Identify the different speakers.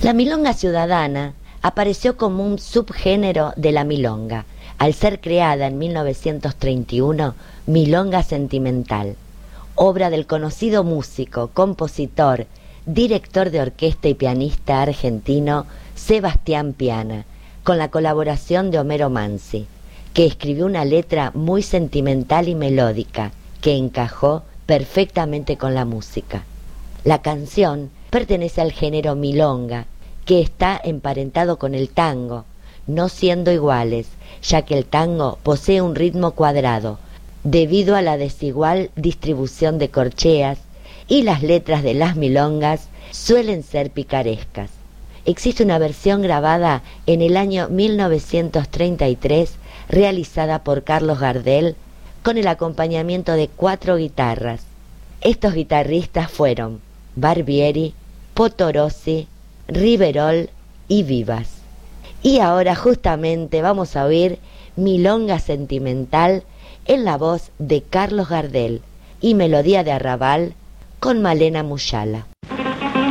Speaker 1: La milonga ciudadana apareció como un subgénero de la milonga, al ser creada en 1931 Milonga Sentimental, obra del conocido músico, compositor, director de orquesta y pianista argentino Sebastián Piana, con la colaboración de Homero Mansi, que escribió una letra muy sentimental y melódica que encajó perfectamente con la música. La canción pertenece al género milonga, que está emparentado con el tango, no siendo iguales, ya que el tango posee un ritmo cuadrado, debido a la desigual distribución de corcheas, y las letras de las milongas suelen ser picarescas. Existe una versión grabada en el año 1933, realizada por Carlos Gardel, con el acompañamiento de 4 guitarras. Estos guitarristas fueron Barbieri, Potorossi, Riverol y Vivas. Y ahora justamente vamos a oír Milonga Sentimental en la voz de Carlos Gardel y Melodía de Arrabal con Malena Muyala.